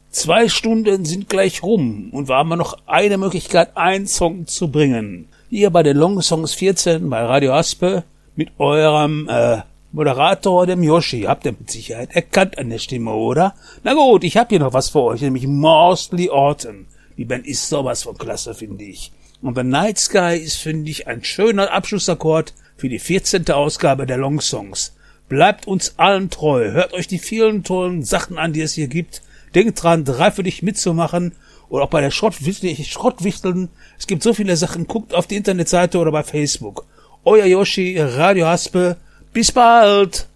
2 Stunden sind gleich rum und wir haben noch eine Möglichkeit, einen Song zu bringen. Hier bei den Long Songs 14 bei Radio Aspe mit eurem Moderator, dem Yoshi. Habt ihr mit Sicherheit erkannt an der Stimme, oder? Na gut, ich hab hier noch was für euch, nämlich Mosley Autumn. Die Band ist sowas von klasse, finde ich. Und The Night Sky ist, finde ich, ein schöner Abschlussakkord für die 14. Ausgabe der Long Songs. Bleibt uns allen treu, hört euch die vielen tollen Sachen an, die es hier gibt. Denkt dran, 3 für dich mitzumachen. Oder auch bei der Schrottwichteln. Es gibt so viele Sachen. Guckt auf die Internetseite oder bei Facebook. Euer Yoshi, Radio Haspe. Bis bald!